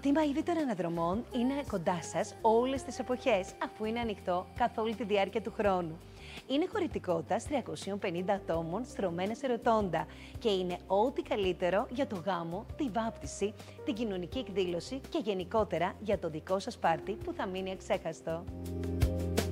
κτήμα είδη των αναδρομών είναι κοντά σας όλες τις εποχές, αφού είναι ανοιχτό καθ' όλη τη διάρκεια του χρόνου. Είναι χωρητικότητας 350 ατόμων στρωμένα σε ροτόντα και είναι ό,τι καλύτερο για το γάμο, τη βάπτιση, την κοινωνική εκδήλωση και γενικότερα για το δικό σας πάρτι που θα μείνει αξέχαστο.